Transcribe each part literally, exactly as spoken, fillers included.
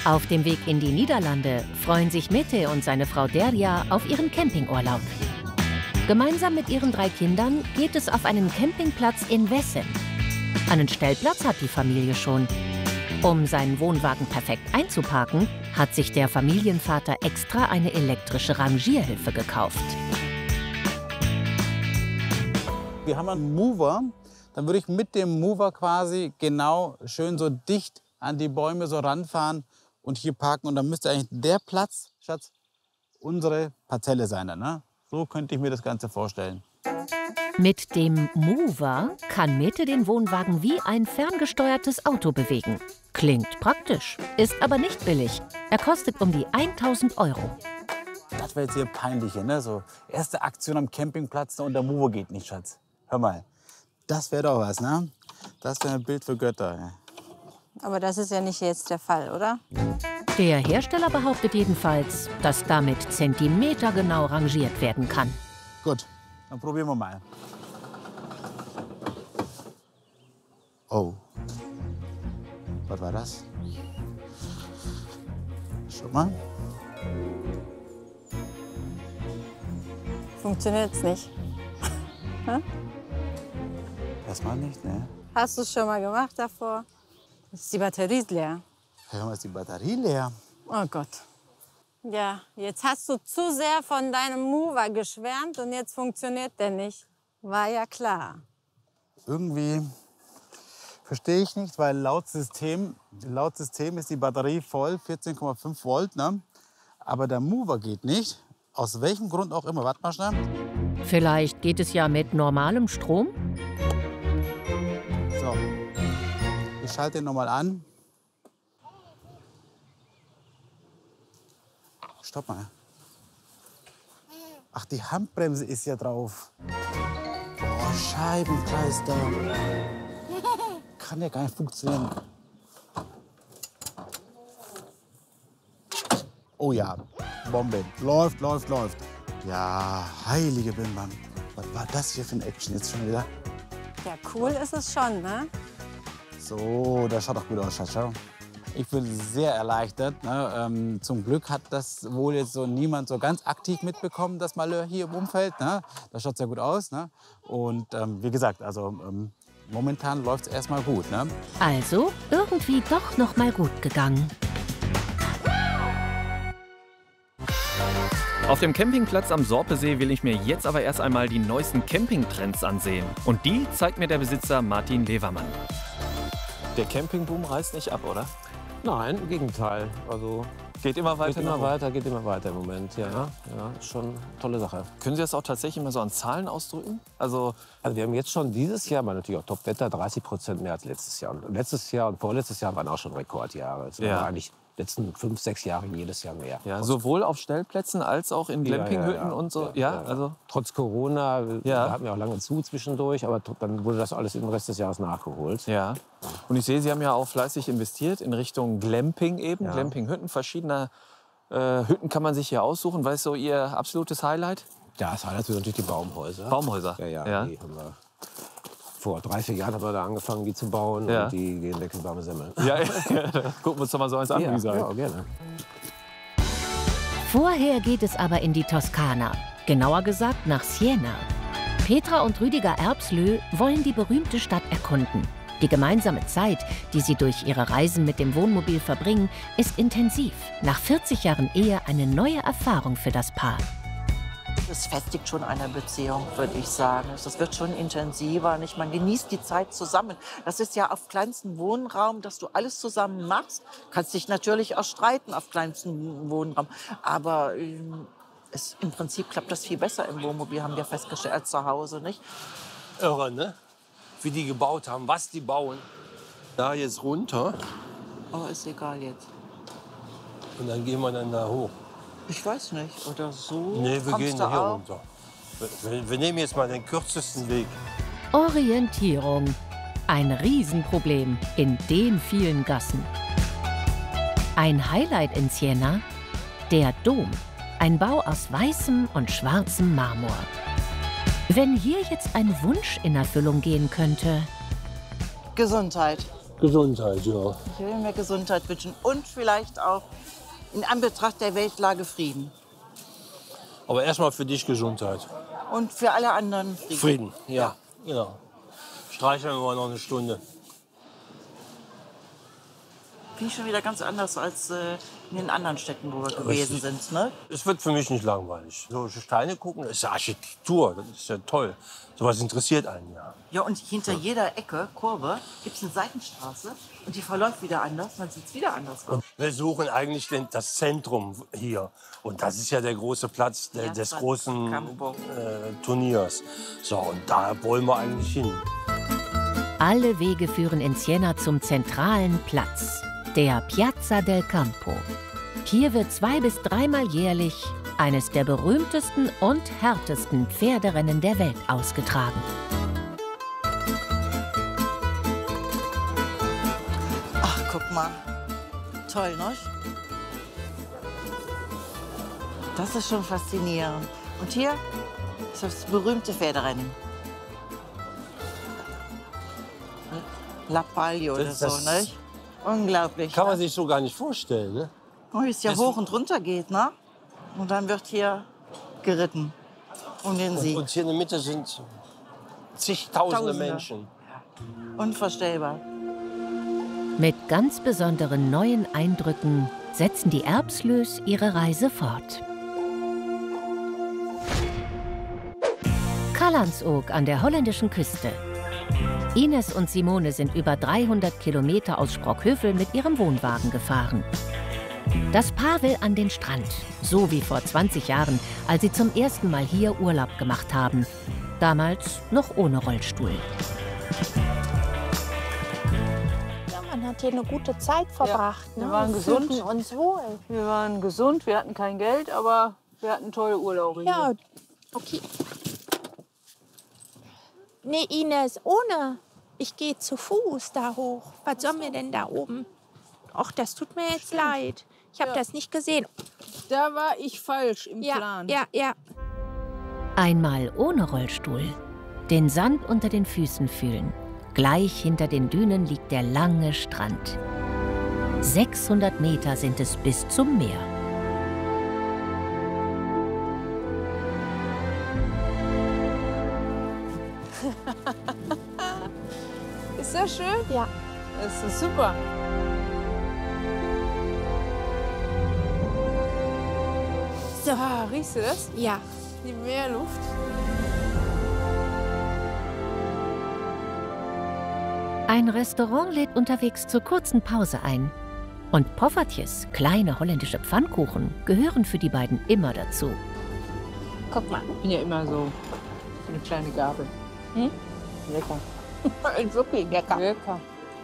Auf dem Weg in die Niederlande freuen sich Mette und seine Frau Derja auf ihren Campingurlaub. Gemeinsam mit ihren drei Kindern geht es auf einen Campingplatz in Wessen. Einen Stellplatz hat die Familie schon. Um seinen Wohnwagen perfekt einzuparken, hat sich der Familienvater extra eine elektrische Rangierhilfe gekauft. Wir haben einen Mover, dann würde ich mit dem Mover quasi genau schön so dicht an die Bäume so ranfahren und hier parken. Und dann müsste eigentlich der Platz, Schatz, unsere Parzelle sein. Ne? So könnte ich mir das Ganze vorstellen. Mit dem Mover kann Mette den Wohnwagen wie ein ferngesteuertes Auto bewegen. Klingt praktisch, ist aber nicht billig. Er kostet um die tausend Euro. Das wäre jetzt hier peinlich, ne? So, erste Aktion am Campingplatz und der Mover geht nicht, Schatz. Hör mal, das wäre doch was, ne? Das wäre ein Bild für Götter. Aber das ist ja nicht jetzt der Fall, oder? Der Hersteller behauptet jedenfalls, dass damit zentimetergenau rangiert werden kann. Gut, dann probieren wir mal. Oh. Was war das? Schau mal. Funktioniert's nicht. Hm? Erstmal nicht, ne? Hast du es schon mal gemacht davor? Ist die Batterie leer? Hör mal, ist die Batterie leer? Oh Gott. Ja, jetzt hast du zu sehr von deinem Mover geschwärmt und jetzt funktioniert der nicht. War ja klar. Irgendwie verstehe ich nicht, weil laut System, laut System ist die Batterie voll, vierzehn Komma fünf Volt, ne? Aber der Mover geht nicht. Aus welchem Grund auch immer. Warte mal schnell. Vielleicht geht es ja mit normalem Strom? So, ich schalte den nochmal an. Stopp mal. Ach, die Handbremse ist ja drauf. Oh, Scheibenkleister. Kann ja gar nicht funktionieren. Oh ja, Bombe. Läuft, läuft, läuft. Ja, heilige Bimbam. Was war das hier für ein Action jetzt schon wieder? Ja, cool ist es schon, ne? So, das schaut doch gut aus, Schatz. Schau. Ich bin sehr erleichtert. Ne? Ähm, zum Glück hat das wohl jetzt so niemand so ganz aktiv mitbekommen, das Malheur hier im Umfeld. Ne? Das schaut sehr gut aus. Ne? Und ähm, wie gesagt, also ähm, momentan läuft es erstmal gut. Ne? Also irgendwie doch noch mal gut gegangen. Auf dem Campingplatz am Sorpesee will ich mir jetzt aber erst einmal die neuesten Campingtrends ansehen. Und die zeigt mir der Besitzer Martin Levermann. Der Campingboom reißt nicht ab, oder? Nein, im Gegenteil. Also Geht immer weiter? geht immer nach oben? weiter, geht immer weiter im Moment. Ja, ja, ist schon eine tolle Sache. Können Sie das auch tatsächlich mal so an Zahlen ausdrücken? Also Also wir haben jetzt schon dieses Jahr, mal natürlich auch Top-Wetter, dreißig Prozent mehr als letztes Jahr. Und letztes Jahr und vorletztes Jahr waren auch schon Rekordjahre. Es Ja. waren eigentlich die letzten fünf, sechs Jahre jedes Jahr mehr. ja, sowohl auf Stellplätzen als auch in Ja, Glampinghütten ja, ja. und so. Ja, Ja, ja, ja. also Trotz Corona, Ja. da hatten wir auch lange zu zwischendurch, aber tr- dann wurde das alles im Rest des Jahres nachgeholt. ja. Und ich sehe, Sie haben ja auch fleißig investiert in Richtung Glamping eben, Ja. Glampinghütten. Verschiedene äh, Hütten kann man sich hier aussuchen. Was ist so Ihr absolutes Highlight? Ja, das waren natürlich die Baumhäuser. Baumhäuser. Ja, ja, Ja. die haben wir. Vor drei, vier Jahren haben wir da angefangen, die zu bauen. Ja. Und die gehen weg wie warme Semmel. Ja, gucken wir uns doch mal so eins an, ja, wie gesagt. ja, gerne. Vorher geht es aber in die Toskana, genauer gesagt nach Siena. Petra und Rüdiger Erbslö wollen die berühmte Stadt erkunden. Die gemeinsame Zeit, die sie durch ihre Reisen mit dem Wohnmobil verbringen, ist intensiv. Nach vierzig Jahren Ehe eine neue Erfahrung für das Paar. Es festigt schon eine Beziehung, würde ich sagen. Es wird schon intensiver. Nicht? Man genießt die Zeit zusammen. Das ist ja auf kleinstem Wohnraum, dass du alles zusammen machst. Kannst dich natürlich auch streiten auf kleinstem Wohnraum. Aber ähm, es, im Prinzip klappt das viel besser im Wohnmobil, haben wir festgestellt, als zu Hause. Nicht? Irre, ne? Wie die gebaut haben, was die bauen. Da jetzt runter Aber ist egal jetzt. und dann gehen wir dann da hoch. Ich weiß nicht. Oder so. Nee, wir Kommst gehen du hier auch? runter. Wir, wir nehmen jetzt mal den kürzesten Weg. Orientierung. Ein Riesenproblem in den vielen Gassen. Ein Highlight in Siena? Der Dom. Ein Bau aus weißem und schwarzem Marmor. Wenn hier jetzt ein Wunsch in Erfüllung gehen könnte. Gesundheit. Gesundheit, ja. Ich will mir Gesundheit wünschen und vielleicht auch in Anbetracht der Weltlage Frieden. Aber erstmal für dich Gesundheit. Und für alle anderen Frieden. Frieden, ja. Genau. Streicheln wir noch eine Stunde. Finde ich schon wieder ganz anders als äh, in den anderen Städten, wo wir gewesen sind. Ne? Es wird für mich nicht langweilig. So Steine gucken, das ist ja Architektur, das ist ja toll. Sowas interessiert einen ja. Ja, und hinter jeder Ecke, Kurve, gibt es eine Seitenstraße und die verläuft wieder anders, dann sieht es wieder anders aus. Wir suchen eigentlich den, das Zentrum hier. Und das ist ja der große Platz der, des großen äh, Turniers. So, und da wollen wir eigentlich hin. Alle Wege führen in Siena zum zentralen Platz, der Piazza del Campo. Hier wird zwei- bis dreimal jährlich eines der berühmtesten und härtesten Pferderennen der Welt ausgetragen. Ach, guck mal. Toll, ne? Das ist schon faszinierend. Und hier ist das berühmte Pferderennen. La Palio oder Das- so, das- ne? Unglaublich. Kann man ne? sich so gar nicht vorstellen, ne? Oh, wie es ja Das- hoch und runter geht, ne? Und dann wird hier geritten um den Und, Sieg. und hier in der Mitte sind zigtausende Tausende. Menschen. Unvorstellbar. Mit ganz besonderen neuen Eindrücken setzen die Erbslös ihre Reise fort. Callantsoog an der holländischen Küste. Ines und Simone sind über dreihundert Kilometer aus Sprockhövel mit ihrem Wohnwagen gefahren. Das Paar will an den Strand, so wie vor zwanzig Jahren, als sie zum ersten Mal hier Urlaub gemacht haben. Damals noch ohne Rollstuhl. Ja, man hat hier eine gute Zeit verbracht. wir ne? waren Wir gesund. fühlten uns wohl. Wir waren gesund, wir hatten kein Geld, aber wir hatten tolle Urlaube hier. Ja, okay. Nee, Ines, ohne. Ich gehe zu Fuß da hoch. Was sollen wir denn da oben? Ach, das tut mir jetzt leid. Ich habe Ja. das nicht gesehen. Da war ich falsch im Ja, Plan. ja, ja. Einmal ohne Rollstuhl. Den Sand unter den Füßen fühlen. Gleich hinter den Dünen liegt der lange Strand. sechshundert Meter sind es bis zum Meer. Ist das schön? Ja. Das ist super. So. Ah, riechst du das? Ja. Die Meerluft. Ein Restaurant lädt unterwegs zur kurzen Pause ein. Und Poffertjes, kleine holländische Pfannkuchen, gehören für die beiden immer dazu. Guck mal. Ich bin ja immer so eine kleine Gabel. Hm? Lecker. Wirklich lecker. Lecker.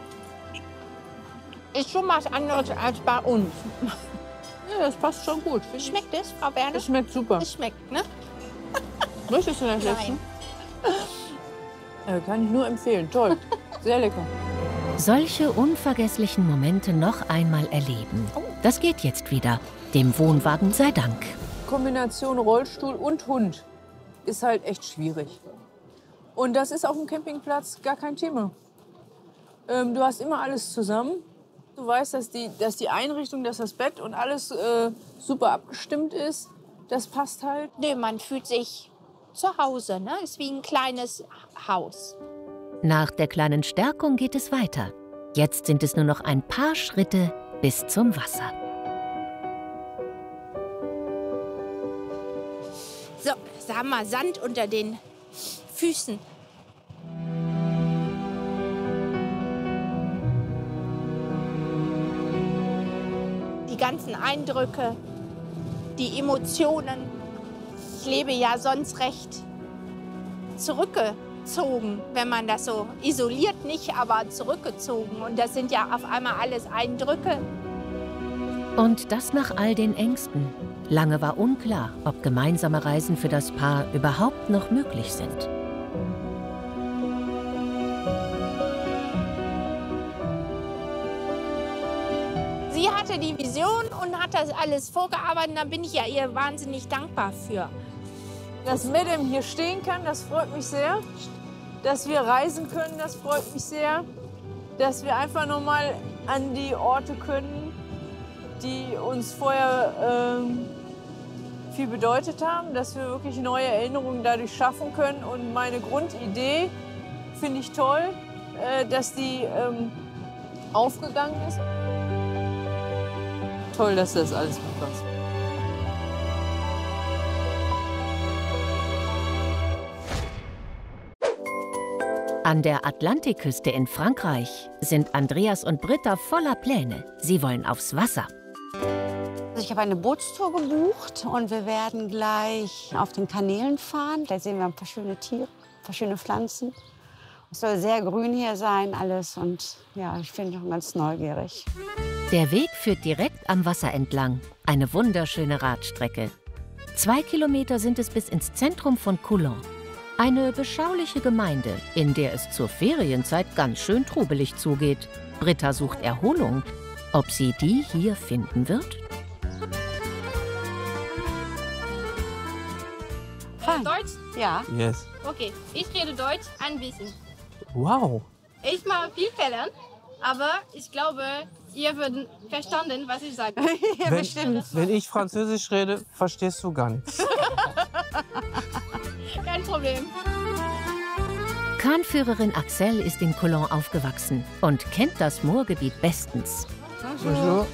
Ist schon was anderes als bei uns. Ja, das passt schon gut. finde ich. Schmeckt es, Frau Werner? Es schmeckt super. Es schmeckt, ne? Möchtest du das Nein. essen? Ja, kann ich nur empfehlen. Toll. Sehr lecker. Solche unvergesslichen Momente noch einmal erleben. Das geht jetzt wieder. Dem Wohnwagen sei Dank. Kombination Rollstuhl und Hund ist halt echt schwierig. Und das ist auf dem Campingplatz gar kein Thema. Ähm, du hast immer alles zusammen. Du weißt, dass die, dass die Einrichtung, dass das Bett und alles äh, super abgestimmt ist. Das passt halt. Nee, man fühlt sich zu Hause, ne? Ist wie ein kleines Haus. Nach der kleinen Stärkung geht es weiter. Jetzt sind es nur noch ein paar Schritte bis zum Wasser. So, da haben wir Sand unter den Füßen. Die ganzen Eindrücke, die Emotionen. Ich lebe ja sonst recht zurückgezogen, wenn man das so isoliert nicht, aber zurückgezogen. Und das sind ja auf einmal alles Eindrücke. Und das nach all den Ängsten. Lange war unklar, ob gemeinsame Reisen für das Paar überhaupt noch möglich sind. Sie hatte die Vision und hat das alles vorgearbeitet. Da bin ich ja ihr wahnsinnig dankbar für. Dass Madame hier stehen kann, das freut mich sehr. Dass wir reisen können, das freut mich sehr. dass wir einfach noch mal an die Orte können, die uns vorher ähm, viel bedeutet haben, dass wir wirklich neue Erinnerungen dadurch schaffen können. Und meine Grundidee finde ich toll, äh, dass die ähm, aufgegangen ist. Toll, dass das alles mitpasst. An der Atlantikküste in Frankreich sind Andreas und Britta voller Pläne. Sie wollen aufs Wasser. Ich habe eine Bootstour gebucht und wir werden gleich auf den Kanälen fahren. Da sehen wir ein paar schöne Tiere, ein paar schöne Pflanzen. Es soll sehr grün hier sein alles und ja, ich bin schon ganz neugierig. Der Weg führt direkt am Wasser entlang. Eine wunderschöne Radstrecke. Zwei Kilometer sind es bis ins Zentrum von Coulon. Eine beschauliche Gemeinde, in der es zur Ferienzeit ganz schön trubelig zugeht. Britta sucht Erholung. Ob sie die hier finden wird? Fein. Deutsch? Ja. Yes. Okay, ich rede Deutsch ein bisschen. Wow. Ich mache viel Fehler, aber ich glaube, ihr würdet verstanden, was ich sage. Ja, wenn, bestimmt. Wenn ich Französisch rede, verstehst du gar nichts. Kein Problem. Kahnführerin Axel ist in Coulon aufgewachsen und kennt das Moorgebiet bestens. Bonjour.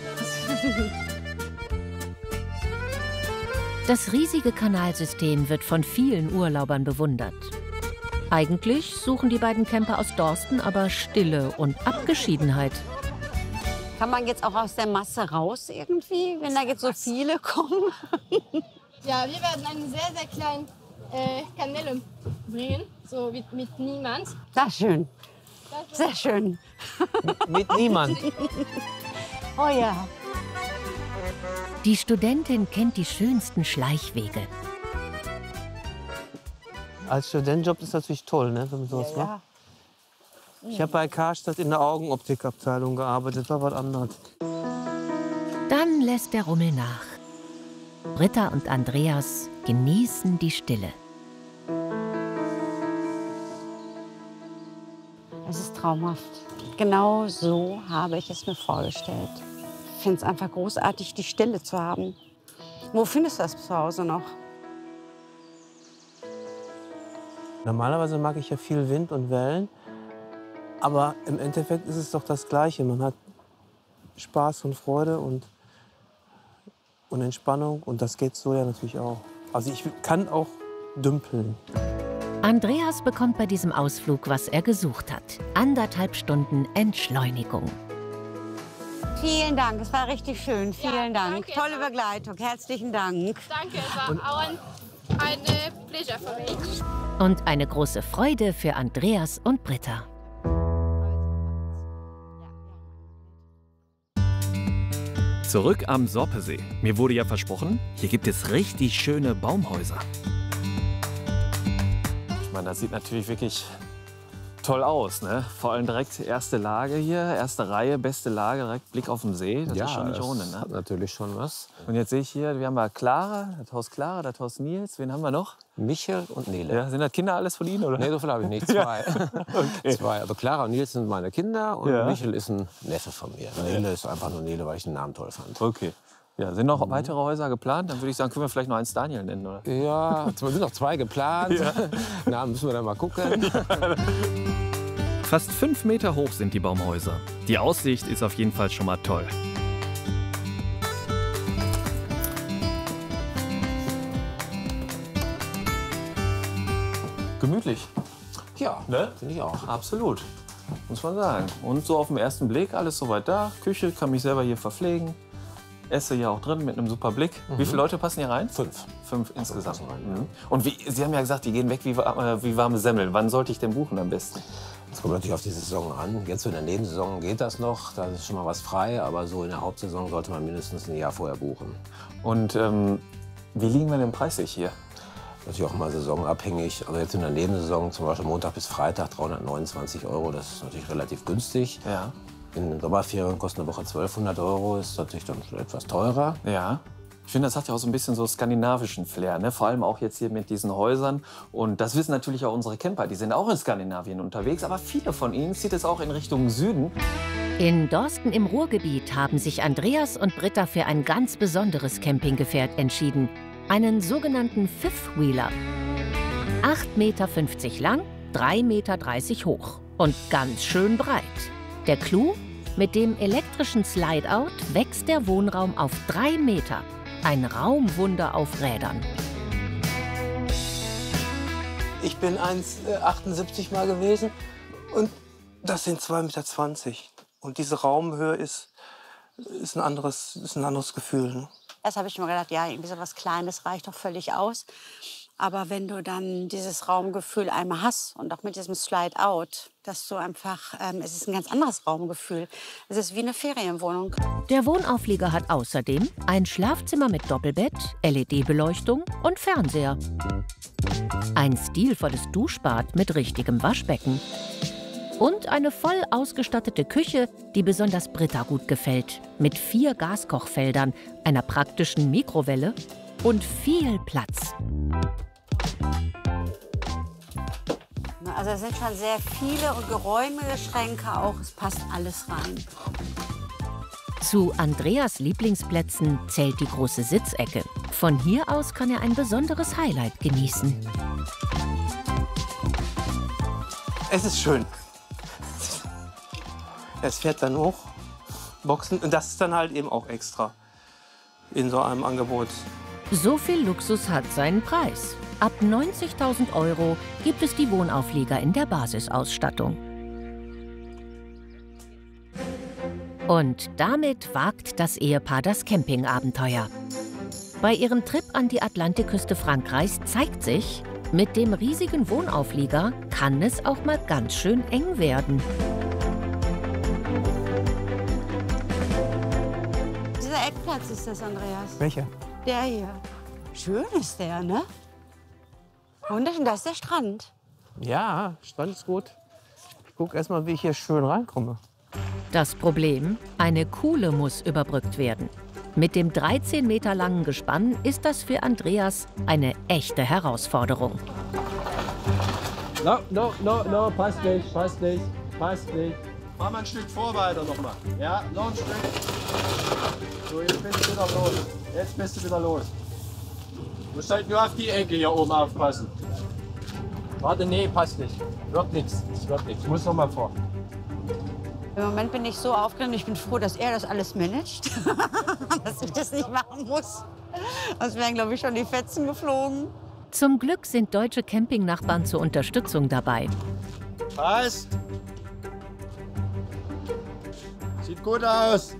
Das riesige Kanalsystem wird von vielen Urlaubern bewundert. Eigentlich suchen die beiden Camper aus Dorsten aber Stille und Abgeschiedenheit. Kann man jetzt auch aus der Masse raus irgendwie, wenn da jetzt so viele kommen? Ja, wir werden einen sehr, sehr kleinen äh, Kanäle bringen, so mit, mit niemand. Das ist schön. Sehr schön. Mit niemand. Oh ja. Die Studentin kennt die schönsten Schleichwege. Als Studentenjob ist das natürlich toll, ne, wenn man sowas Ja, macht. Ich habe bei Karstadt in der Augenoptikabteilung gearbeitet, war was anderes. Dann lässt der Rummel nach. Britta und Andreas genießen die Stille. Es ist traumhaft. Genau so habe ich es mir vorgestellt. Ich finde es einfach großartig, die Stille zu haben. Wo findest du das zu Hause noch? Normalerweise mag ich ja viel Wind und Wellen, aber im Endeffekt ist es doch das Gleiche. Man hat Spaß und Freude und, und Entspannung und das geht so ja natürlich auch. Also ich kann auch dümpeln. Andreas bekommt bei diesem Ausflug, was er gesucht hat. Anderthalb Stunden Entschleunigung. Vielen Dank, es war richtig schön. Vielen Ja, Dank. danke. Tolle Begleitung. Herzlichen Dank. Danke, es war auch ein, eine Pleasure für mich. Und eine große Freude für Andreas und Britta. Zurück am Sorpesee. Mir wurde ja versprochen, hier gibt es richtig schöne Baumhäuser. Ich meine, das sieht natürlich wirklich toll aus, ne? Vor allem direkt erste Lage hier, erste Reihe, beste Lage, direkt Blick auf den See. Das ja, ist schon nicht das ohne, ne? hat natürlich schon was. Und jetzt sehe ich hier, wir haben mal Clara, das Haus Clara, das Haus Nils. Wen haben wir noch? Michel und Nele. Ja, sind das Kinder alles von Ihnen, oder? Nee, so viel habe ich nicht. Zwei. Okay. Zwei. Also Clara und Nils sind meine Kinder und Ja. Michel ist ein Neffe von mir. Nele ist einfach nur Nele, weil ich den Namen toll fand. Okay. Ja, sind noch weitere Häuser geplant? Dann würde ich sagen, können wir vielleicht noch eins Daniel nennen, oder? Ja, es sind noch zwei geplant. Ja. Na, müssen wir dann mal gucken. Fast fünf Meter hoch sind die Baumhäuser. Die Aussicht ist auf jeden Fall schon mal toll. Gemütlich. Ja, Ne? finde ich auch. Absolut. Muss man sagen. Und so auf den ersten Blick, alles soweit da. Küche, kann mich selber hier verpflegen. Esse hier auch drin mit einem super Blick. Wie viele Leute passen hier rein? Fünf. Fünf insgesamt. passen rein, Mhm. Und wie, Sie haben ja gesagt, die gehen weg wie, äh, wie warme Semmeln. Wann sollte ich denn buchen am besten? Es kommt natürlich auf die Saison an. Jetzt so in der Nebensaison geht das noch, da ist schon mal was frei. Aber so in der Hauptsaison sollte man mindestens ein Jahr vorher buchen. Und ähm, wie liegen wir denn preislich hier? Natürlich auch mal saisonabhängig. Also jetzt in der Nebensaison, zum Beispiel Montag bis Freitag, dreihundertneunundzwanzig Euro. Das ist natürlich relativ günstig. Ja. In den Sommerferien kostet eine Woche zwölfhundert Euro. Ist natürlich dann schon etwas teurer. Ja. Ich finde, das hat ja auch so ein bisschen so skandinavischen Flair, ne? Vor allem auch jetzt hier mit diesen Häusern. Und das wissen natürlich auch unsere Camper, die sind auch in Skandinavien unterwegs. Aber viele von ihnen zieht es auch in Richtung Süden. In Dorsten im Ruhrgebiet haben sich Andreas und Britta für ein ganz besonderes Campinggefährt entschieden. Einen sogenannten Fifth-Wheeler. acht Meter fünfzig lang, drei Meter dreißig hoch und ganz schön breit. Der Clou? Mit dem elektrischen Slide-Out wächst der Wohnraum auf drei Meter. Ein Raumwunder auf Rädern. Ich bin eins Komma achtundsiebzig mal gewesen und das sind zwei Meter zwanzig. Und diese Raumhöhe ist, ist, ein, anderes, ist ein anderes Gefühl. Ne? Erst habe ich mir gedacht, ja, irgendwie so was Kleines reicht doch völlig aus. Aber wenn du dann dieses Raumgefühl einmal hast und auch mit diesem Slide-Out, dass du einfach, ähm, es ist ein ganz anderes Raumgefühl. Es ist wie eine Ferienwohnung. Der Wohnauflieger hat außerdem ein Schlafzimmer mit Doppelbett, L E D-Beleuchtung und Fernseher. Ein stilvolles Duschbad mit richtigem Waschbecken. Und eine voll ausgestattete Küche, die besonders Britta gut gefällt. Mit vier Gaskochfeldern, einer praktischen Mikrowelle und viel Platz. Also es sind schon sehr viele und geräumige Schränke auch. Es passt alles rein. Zu Andreas Lieblingsplätzen zählt die große Sitzecke. Von hier aus kann er ein besonderes Highlight genießen. Es ist schön. Es fährt dann hoch, Boxen, und das ist dann halt eben auch extra in so einem Angebot. So viel Luxus hat seinen Preis. Ab neunzigtausend Euro gibt es die Wohnauflieger in der Basisausstattung. Und damit wagt das Ehepaar das Campingabenteuer. Bei ihrem Trip an die Atlantikküste Frankreichs zeigt sich, mit dem riesigen Wohnauflieger kann es auch mal ganz schön eng werden. Dieser Eckplatz ist das, Andreas. Welcher? Der hier. Schön ist der, ne? Wunderschön, da ist der Strand. Ja, Strand ist gut. Ich guck erst mal, wie ich hier schön reinkomme. Das Problem? Eine Kuhle muss überbrückt werden. Mit dem dreizehn Meter langen Gespann ist das für Andreas eine echte Herausforderung. No, no, no, no, passt nicht, passt nicht, passt nicht. Mach mal ein Stück vor weiter nochmal. Ja, noch ein Stück. So, jetzt bist du wieder los. Jetzt bist du wieder los. Du musst halt nur auf die Ecke hier oben aufpassen. Warte, nee, passt nicht. Wird nichts, es wird nichts. Ich muss noch mal vor. Im Moment bin ich so aufgeregt. Ich bin froh, dass er das alles managt. Dass ich das nicht machen muss. Sonst wären, glaube ich, schon die Fetzen geflogen. Zum Glück sind deutsche Campingnachbarn zur Unterstützung dabei. Passt. Sieht gut aus.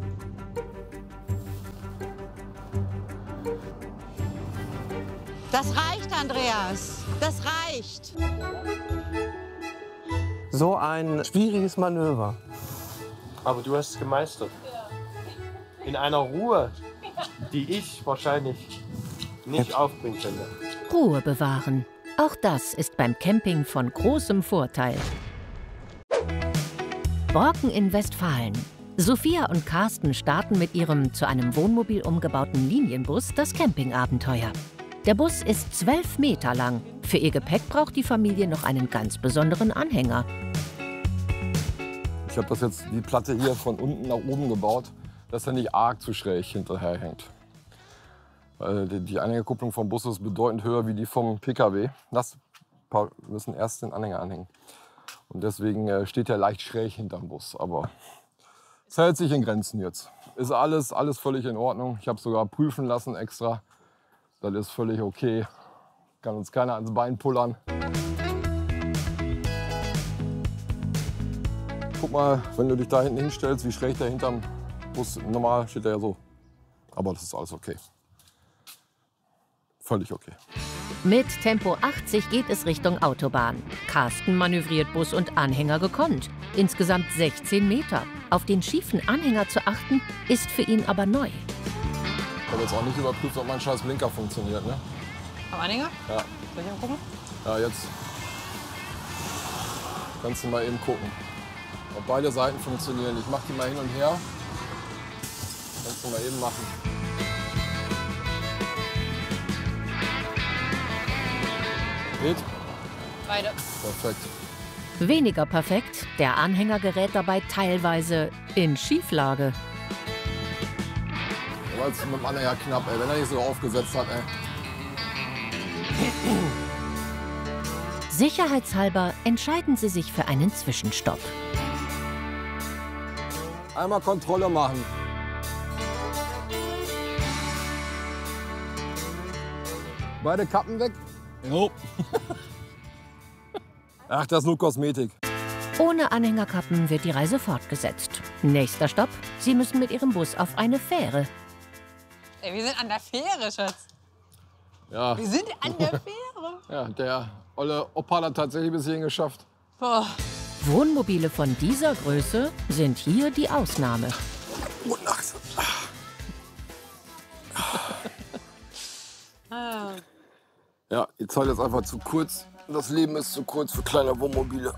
Das reicht, Andreas. Das reicht. So ein schwieriges Manöver. Aber du hast es gemeistert. In einer Ruhe, die ich wahrscheinlich nicht aufbringen könnte. Ruhe bewahren. Auch das ist beim Camping von großem Vorteil. Borken in Westfalen. Sophia und Carsten starten mit ihrem zu einem Wohnmobil umgebauten Linienbus das Campingabenteuer. Der Bus ist zwölf Meter lang. Für ihr Gepäck braucht die Familie noch einen ganz besonderen Anhänger. Ich habe das jetzt die Platte hier von unten nach oben gebaut, dass er nicht arg zu schräg hinterher hängt. Weil die, die Anhängerkupplung vom Bus ist bedeutend höher wie die vom P K W. Das wir müssen erst den Anhänger anhängen. Und deswegen äh, steht er leicht schräg hinterm Bus. Aber es hält sich in Grenzen jetzt. Ist alles, alles völlig in Ordnung. Ich habe sogar prüfen lassen extra. Das ist völlig okay. Kann uns keiner ans Bein pullern. Guck mal, wenn du dich da hinten hinstellst, wie schräg der hinterm Bus, normal steht der ja so. Aber das ist alles okay. Völlig okay. Mit Tempo achtzig geht es Richtung Autobahn. Carsten manövriert Bus und Anhänger gekonnt. Insgesamt sechzehn Meter. Auf den schiefen Anhänger zu achten, ist für ihn aber neu. Ich habe jetzt auch nicht überprüft, ob mein scheiß Blinker funktioniert, ne? Am Anhänger? Ja. Soll ich mal gucken? Ja, jetzt kannst du mal eben gucken, ob beide Seiten funktionieren. Ich mach die mal hin und her. Kannst du mal eben machen. Geht? Beide. Perfekt. Weniger perfekt, der Anhänger gerät dabei teilweise in Schieflage. Weil es mit dem Anhänger knapp, ey, wenn er nicht so aufgesetzt hat, ey. Sicherheitshalber entscheiden sie sich für einen Zwischenstopp. Einmal Kontrolle machen. Beide Kappen weg? Jo. Ach, das ist nur Kosmetik. Ohne Anhängerkappen wird die Reise fortgesetzt. Nächster Stopp, sie müssen mit ihrem Bus auf eine Fähre. Ey, wir sind an der Fähre, Schatz. Ja. Wir sind an der Fähre. Ja, der olle Opa hat tatsächlich bis hierhin geschafft. Boah. Wohnmobile von dieser Größe sind hier die Ausnahme. Gute Nacht. Ah. Ja, die Zeit ist einfach zu kurz. Das Leben ist zu kurz für kleine Wohnmobile.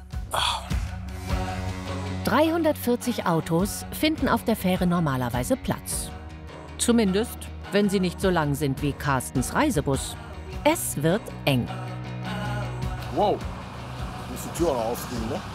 dreihundertvierzig Autos finden auf der Fähre normalerweise Platz. Zumindest, wenn sie nicht so lang sind wie Carstens Reisebus. Es wird eng. Wow, muss die Tür noch aufgehen, ne?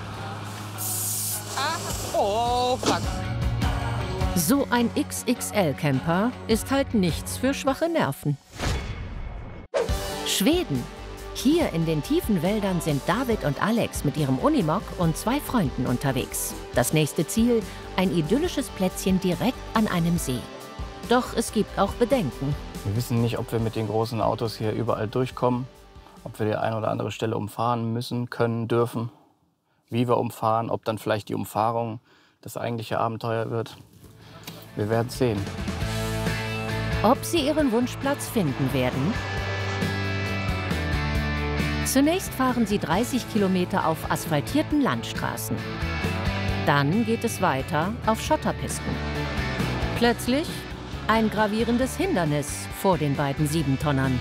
Ah. Oh, fuck. So ein X X L-Camper ist halt nichts für schwache Nerven. Schweden. Hier in den tiefen Wäldern sind David und Alex mit ihrem Unimog und zwei Freunden unterwegs. Das nächste Ziel, ein idyllisches Plätzchen direkt an einem See. Doch es gibt auch Bedenken. Wir wissen nicht, ob wir mit den großen Autos hier überall durchkommen, ob wir die eine oder andere Stelle umfahren müssen, können, dürfen, wie wir umfahren, ob dann vielleicht die Umfahrung das eigentliche Abenteuer wird. Wir werden sehen. Ob sie ihren Wunschplatz finden werden? Zunächst fahren sie dreißig Kilometer auf asphaltierten Landstraßen. Dann geht es weiter auf Schotterpisten. Plötzlich ein gravierendes Hindernis vor den beiden Siebentonnern.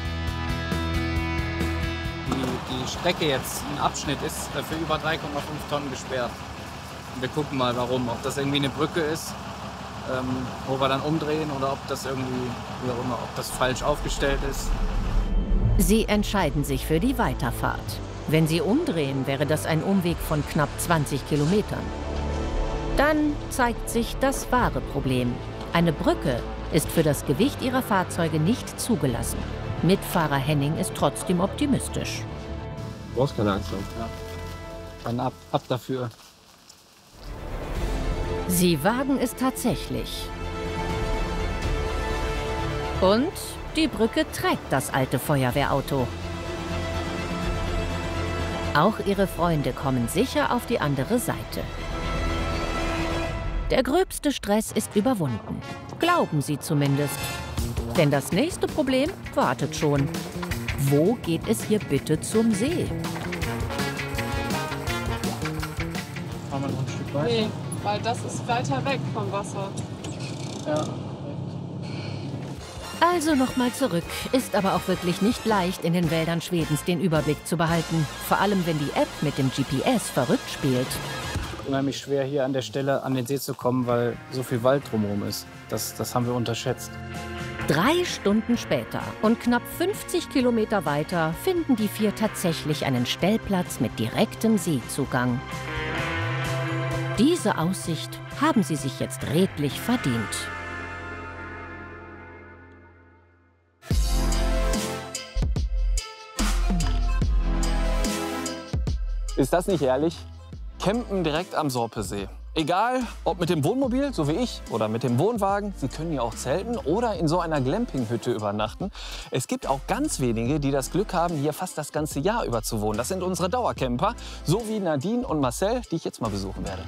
Die, die Strecke jetzt, ein Abschnitt, ist für über drei Komma fünf Tonnen gesperrt. Und wir gucken mal, warum. Ob das irgendwie eine Brücke ist, ähm, wo wir dann umdrehen, oder ob das irgendwie, wie auch immer, ob das falsch aufgestellt ist. Sie entscheiden sich für die Weiterfahrt. Wenn sie umdrehen, wäre das ein Umweg von knapp zwanzig Kilometern. Dann zeigt sich das wahre Problem. Eine Brücke ist für das Gewicht ihrer Fahrzeuge nicht zugelassen. Mitfahrer Henning ist trotzdem optimistisch. Du brauchst keine Angst haben. Ja. Dann ab, ab dafür. Sie wagen es tatsächlich. Und die Brücke trägt das alte Feuerwehrauto. Auch ihre Freunde kommen sicher auf die andere Seite. Der gröbste Stress ist überwunden. Glauben sie zumindest. Denn das nächste Problem wartet schon. Wo geht es hier bitte zum See? Fahren wir noch ein Stück weiter? Nee, weil das ist weiter weg vom Wasser. Ja. Also nochmal zurück. Ist aber auch wirklich nicht leicht, in den Wäldern Schwedens den Überblick zu behalten. Vor allem, wenn die App mit dem G P S verrückt spielt. Unheimlich schwer, hier an der Stelle an den See zu kommen, weil so viel Wald drumherum ist. Das, das haben wir unterschätzt. Drei Stunden später und knapp fünfzig Kilometer weiter finden die vier tatsächlich einen Stellplatz mit direktem Seezugang. Diese Aussicht haben sie sich jetzt redlich verdient. Ist das nicht herrlich? Campen direkt am Sorpesee. Egal, ob mit dem Wohnmobil, so wie ich, oder mit dem Wohnwagen. Sie können hier auch zelten oder in so einer Glamping-Hütte übernachten. Es gibt auch ganz wenige, die das Glück haben, hier fast das ganze Jahr über zu wohnen. Das sind unsere Dauercamper, so wie Nadine und Marcel, die ich jetzt mal besuchen werde.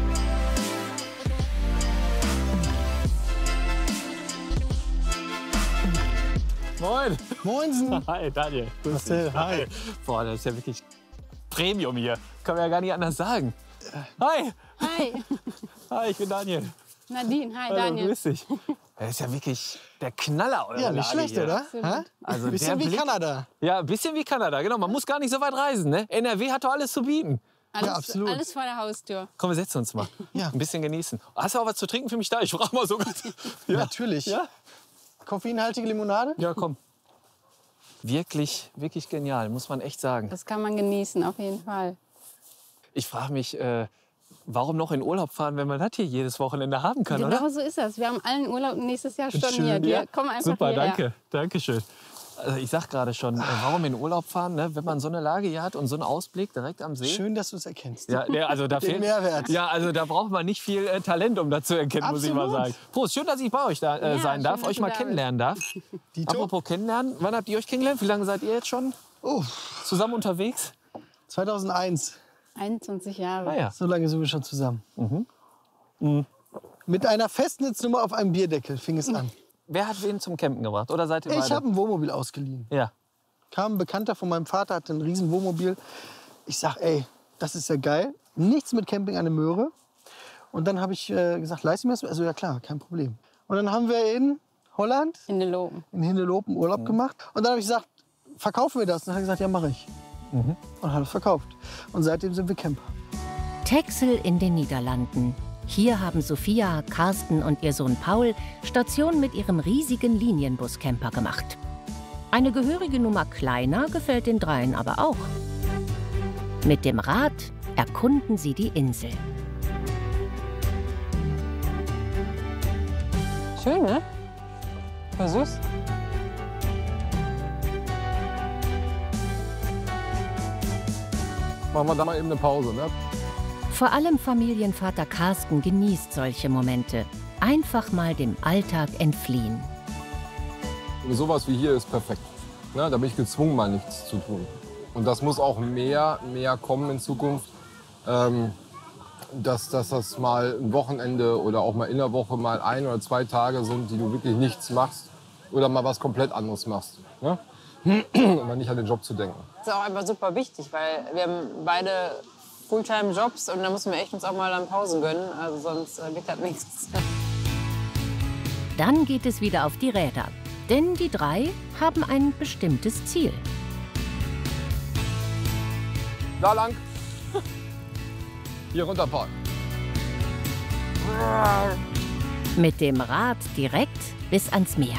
Moin. Moinsen. Hi, Daniel. Grüß Marcel, dich. hi. Boah, das ist ja wirklich Premium hier. Kann man ja gar nicht anders sagen. Hi. Hi. Hi, ich bin Daniel. Nadine, hi Hallo, Daniel. grüß dich. Das ist ja wirklich der Knaller, eure Ja, nicht Lage schlecht, hier. oder? Hä? Also Bisschen der wie Blick- Kanada. Ja, ein bisschen wie Kanada, genau. Man muss gar nicht so weit reisen, ne? N R W hat doch alles zu bieten. Alles, alles vor der Haustür. Komm, wir setzen uns mal. Ja. Ein bisschen genießen. Hast du auch was zu trinken für mich da? Ich frage mal so. Ja. Natürlich. Ja? Koffeinhaltige Limonade? Ja, komm. Wirklich, wirklich genial, muss man echt sagen. Das kann man genießen, auf jeden Fall. Ich frage mich, äh, warum noch in Urlaub fahren, wenn man das hier jedes Wochenende haben kann, Genau oder? so ist das. Wir haben allen Urlaub nächstes Jahr Schön, storniert. Wir ja. kommen einfach Super, hierher. danke. Dankeschön. Also ich sag gerade schon, äh, warum in Urlaub fahren, ne? Wenn man so eine Lage hier hat und so einen Ausblick direkt am See. Schön, dass du es erkennst. Ja, ne, also da Den fehlt, Mehrwert. Ja, also da braucht man nicht viel äh, Talent, um das zu erkennen, Absolut. muss ich mal sagen. Prost, schön, dass ich bei euch da äh, Ja, sein schön, darf, dass euch du mal da kennenlernen darf. Apropos kennenlernen, wann habt ihr euch kennengelernt? Wie lange seid ihr jetzt schon oh. zusammen unterwegs? zweitausendeins. einundzwanzig Jahre. Ah, ja. So lange sind wir schon zusammen. Mhm. Mhm. Mit einer Festnetznummer auf einem Bierdeckel fing es an. Wer hat wen zum Campen gebracht? Oder seid ihr beide? Ich habe ein Wohnmobil ausgeliehen. Ja. Kam ein Bekannter von meinem Vater, hatte ein riesen Wohnmobil. Ich sag, ey, das ist ja geil. Nichts mit Camping an der Möhre. Und dann habe ich äh, gesagt, leist du mir das? Also ja klar, kein Problem. Und dann haben wir in Holland, Hindelopen, in Hindelopen Urlaub mhm. gemacht. Und dann habe ich gesagt, verkaufen wir das? Und dann hat er gesagt, ja, mache ich. Mhm. Und hat es verkauft. Und seitdem sind wir Camper. Texel in den Niederlanden. Hier haben Sophia, Carsten und ihr Sohn Paul Station mit ihrem riesigen Linienbus-Camper gemacht. Eine gehörige Nummer kleiner gefällt den Dreien aber auch. Mit dem Rad erkunden sie die Insel. Schön, ne? War süß. Machen wir da mal eben eine Pause, ne? Vor allem Familienvater Carsten genießt solche Momente. Einfach mal dem Alltag entfliehen. Sowas wie hier ist perfekt. Ne, da bin ich gezwungen, mal nichts zu tun. Und das muss auch mehr, mehr kommen in Zukunft. Ähm, dass, dass das mal ein Wochenende oder auch mal in der Woche mal ein oder zwei Tage sind, die du wirklich nichts machst oder mal was komplett anderes machst. Ne? Um mal nicht an den Job zu denken. Das ist auch einfach super wichtig, weil wir haben beide Fulltime-Jobs und da müssen wir echt uns auch mal dann Pausen gönnen. Also sonst äh, wird das nichts. Dann geht es wieder auf die Räder. Denn die drei haben ein bestimmtes Ziel. Da lang. Hier runterparken. Mit dem Rad direkt bis ans Meer.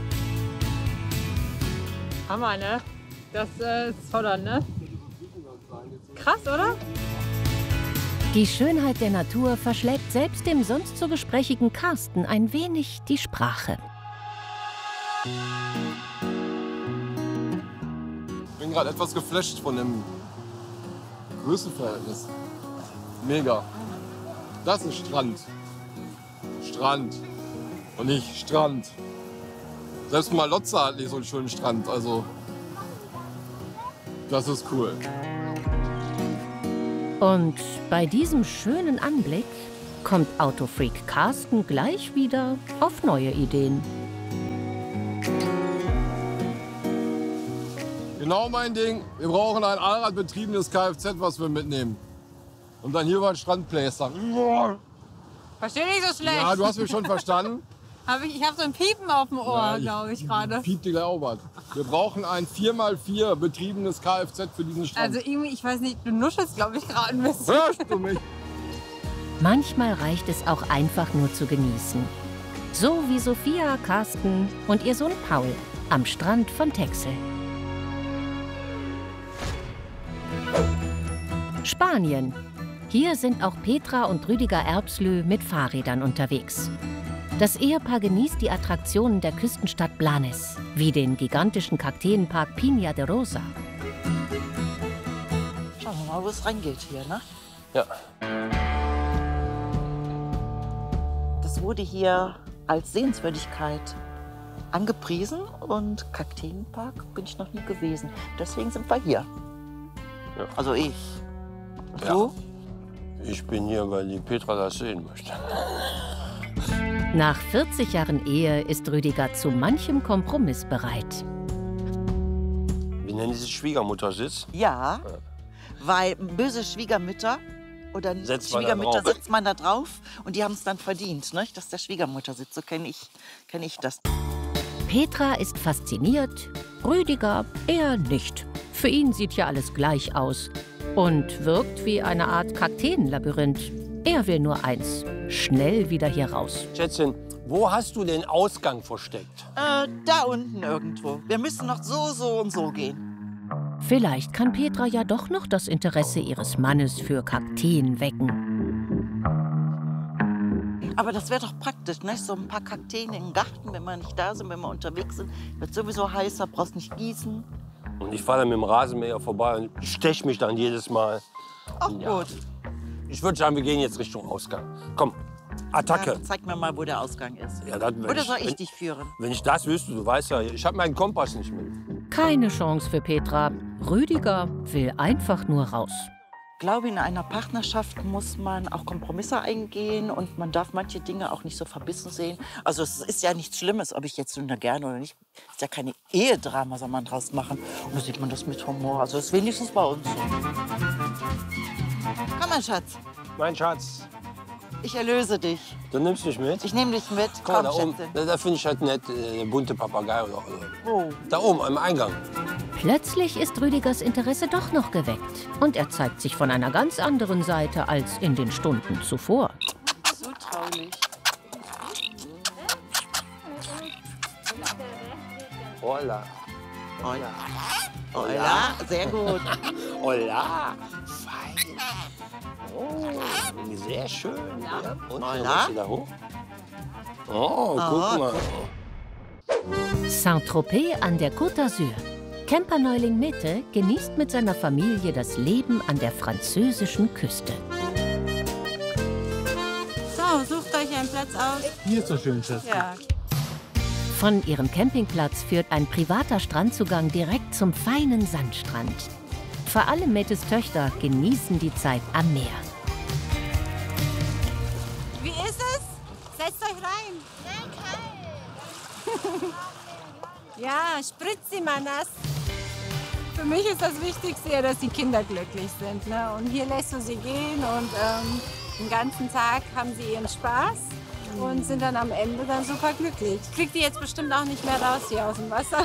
Hammer, ne? Das äh, ist Holland, ne? Krass, oder? Die Schönheit der Natur verschlägt selbst dem sonst so gesprächigen Carsten ein wenig die Sprache. Ich bin gerade etwas geflasht von dem Größenverhältnis. Mega. Das ist Strand. Strand. Und nicht Strand. Selbst Malotza hat nicht so einen schönen Strand. Also, das ist cool. Und bei diesem schönen Anblick kommt Autofreak Carsten gleich wieder auf neue Ideen. Genau mein Ding. Wir brauchen ein allradbetriebenes Kfz, was wir mitnehmen. Und dann hier über den Strand plästern. Verstehe nicht so schlecht. Ja, du hast mich schon verstanden. Hab ich ich habe so ein Piepen auf dem Ohr, Ja, ich- glaube ich, gerade. Piept die Glaubert. Wir brauchen ein vier mal vier betriebenes Kfz für diesen Strand. Also irgendwie, ich weiß nicht, du nuschelst, glaube ich, gerade ein bisschen. Hörst du mich? Manchmal reicht es auch einfach nur zu genießen. So wie Sophia, Carsten und ihr Sohn Paul am Strand von Texel. Spanien. Hier sind auch Petra und Rüdiger Erbslö mit Fahrrädern unterwegs. Das Ehepaar genießt die Attraktionen der Küstenstadt Blanes, wie den gigantischen Kakteenpark Piña de Rosa. Schauen wir mal, wo es reingeht hier, ne? Ja. Das wurde hier als Sehenswürdigkeit angepriesen und Kakteenpark bin ich noch nie gewesen. Deswegen sind wir hier. Ja. Also ich. Ja. Du? Ich bin hier, weil die Petra das sehen möchte. Nach vierzig Jahren Ehe ist Rüdiger zu manchem Kompromiss bereit. Wie nennen Sie Schwiegermuttersitz? Ja, weil böse Schwiegermütter oder Setzt man da Schwiegermütter drauf. setzt man da drauf und die haben es dann verdient, ne? Dass der Schwiegermutter sitzt. So kenne ich, kenn ich das. Petra ist fasziniert, Rüdiger eher nicht. Für ihn sieht ja alles gleich aus und wirkt wie eine Art Kakteenlabyrinth. Er will nur eins, schnell wieder hier raus. Schätzchen, Wo hast du den Ausgang versteckt? Äh, da unten irgendwo. Wir müssen noch so, so und so gehen. Vielleicht kann Petra ja doch noch das Interesse ihres Mannes für Kakteen wecken. Aber das wäre doch praktisch, ne? So ein paar Kakteen im Garten, wenn wir nicht da sind, wenn wir unterwegs sind. Wird sowieso heißer, brauchst nicht gießen. Und ich fahre dann mit dem Rasenmäher vorbei und stech mich dann jedes Mal. Ach ja. Gut. Ich würde sagen, wir gehen jetzt Richtung Ausgang. Komm, Attacke. Ja, zeig mir mal, wo der Ausgang ist. Ja, das, Oder soll ich wenn, dich führen? Wenn ich das wüsste, du weißt ja, ich habe meinen Kompass nicht mit. Keine Chance für Petra. Rüdiger will einfach nur raus. Ich glaube, in einer Partnerschaft muss man auch Kompromisse eingehen und man darf manche Dinge auch nicht so verbissen sehen. Also es ist ja nichts Schlimmes, ob ich jetzt Sünder gerne oder nicht. Es ist ja keine Ehedrama, soll man draus machen. Und da sieht man das mit Humor. Also das ist wenigstens bei uns so. Komm mal, Schatz. Mein Schatz. Ich erlöse dich. Du nimmst mich mit? Ich nehme dich mit. Komm, Komm, da oben, Schätzchen. da, da finde ich halt nett, äh, der bunte Papagei oder, oder. Wo? Da oben, am Eingang. Plötzlich ist Rüdigers Interesse doch noch geweckt. Und er zeigt sich von einer ganz anderen Seite als in den Stunden zuvor. So traulich. Hola. Hola. Hola, sehr gut. Hola. Fein. Oh, sehr schön. Ja. Und Hola. da hoch? Oh, guck mal. Saint-Tropez an der Côte d'Azur. Camperneuling Mette genießt mit seiner Familie das Leben an der französischen Küste. So, sucht euch einen Platz aus. Hier ist so schön, Schatz. Ja. Von ihrem Campingplatz führt ein privater Strandzugang direkt zum feinen Sandstrand. Vor allem Mettes Töchter genießen die Zeit am Meer. Wie ist es? Setzt euch rein. Ja, spritzt sie mal nass. Für mich ist das Wichtigste ja, dass die Kinder glücklich sind. Ne? Und hier lässt du sie gehen und ähm, den ganzen Tag haben sie ihren Spaß und sind dann am Ende dann super glücklich. Ich krieg die jetzt bestimmt auch nicht mehr raus hier aus dem Wasser.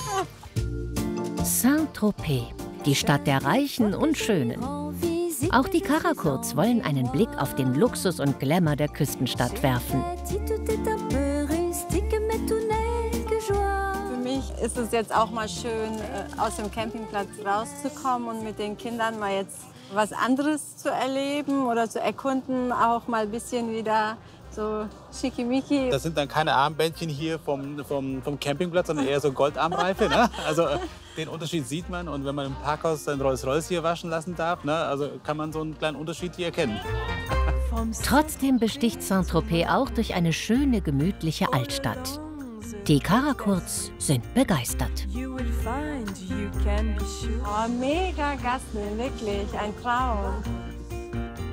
Saint-Tropez, die Stadt der Reichen und Schönen. Auch die Karakurz wollen einen Blick auf den Luxus und Glamour der Küstenstadt werfen. Für mich ist es jetzt auch mal schön, aus dem Campingplatz rauszukommen und mit den Kindern mal jetzt was anderes zu erleben oder zu erkunden, auch mal ein bisschen wieder so schickimicki. Das sind dann keine Armbändchen hier vom, vom, vom Campingplatz, sondern eher so Goldarmreife. Ne? Also den Unterschied sieht man. Und wenn man im Parkhaus sein Rolls-Royce hier waschen lassen darf, ne? Also kann man so einen kleinen Unterschied hier erkennen. Trotzdem besticht Saint-Tropez auch durch eine schöne, gemütliche Altstadt. Die Karakurz sind begeistert. Oh, mega Gassen, wirklich, ein Traum.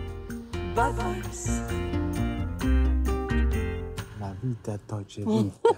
La vida, deutsche Vita.